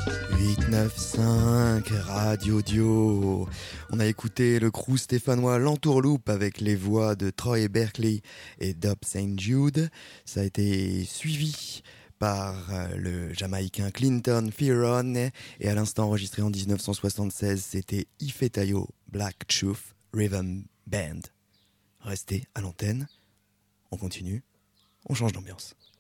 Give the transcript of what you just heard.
895 Radio Dio. On a écouté le crew stéphanois L'Entourloupe avec les voix de Troy Berkeley et Dub St. Jude. Ça a été suivi par le Jamaïcain Clinton Fearon et à l'instant enregistré en 1976, c'était Ifetayo Black Truth Rhythm Band. Restez à l'antenne, on continue, on change d'ambiance.